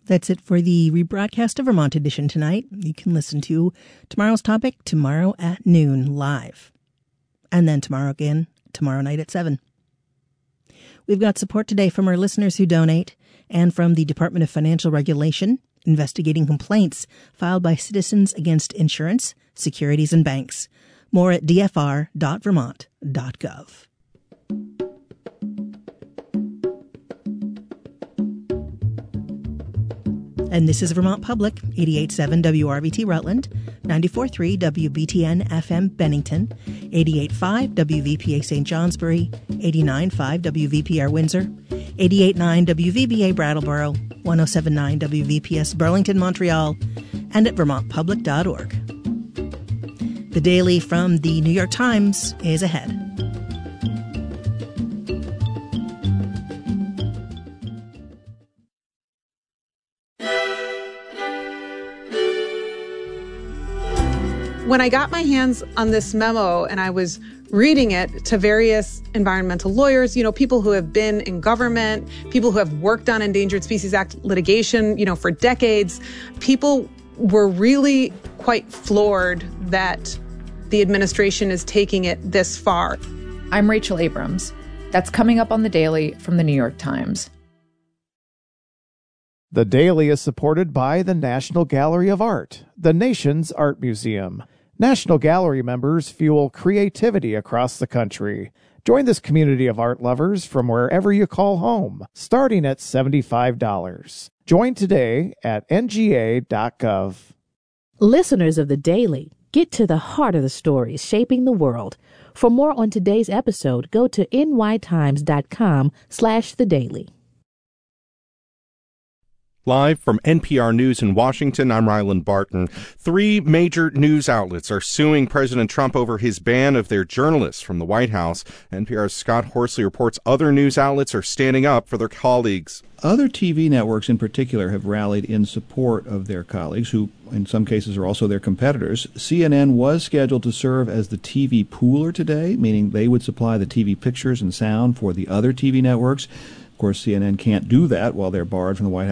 That's it for the rebroadcast of Vermont Edition tonight. You can listen to tomorrow's topic tomorrow at noon live. And then tomorrow again, tomorrow night at 7. We've got support today from our listeners who donate and from the Department of Financial Regulation, investigating complaints filed by citizens against insurance, securities, and banks. More at dfr.vermont.gov. And this is Vermont Public, 88.7 WRVT Rutland, 94.3 WBTN FM Bennington, 88.5 WVPA St. Johnsbury, 89.5 WVPR Windsor, 88.9 WVBA Brattleboro, 107.9 WVPS Burlington, Montreal, and at vermontpublic.org. The Daily from the New York Times is ahead. When I got my hands on this memo and I was reading it to various environmental lawyers, people who have been in government, people who have worked on Endangered Species Act litigation, for decades, people were really quite floored that the administration is taking it this far. I'm Rachel Abrams. That's coming up on The Daily from the New York Times. The Daily is supported by the National Gallery of Art, the nation's art museum. National Gallery members fuel creativity across the country. Join this community of art lovers from wherever you call home, starting at $75. Join today at nga.gov. Listeners of The Daily, get to the heart of the stories shaping the world. For more on today's episode, go to nytimes.com/thedaily. Live from NPR News in Washington, I'm Ryland Barton. 3 major news outlets are suing President Trump over his ban of their journalists from the White House. NPR's Scott Horsley reports other news outlets are standing up for their colleagues. Other TV networks in particular have rallied in support of their colleagues, who in some cases are also their competitors. CNN was scheduled to serve as the TV pooler today, meaning they would supply the TV pictures and sound for the other TV networks. Of course, CNN can't do that while they're barred from the White House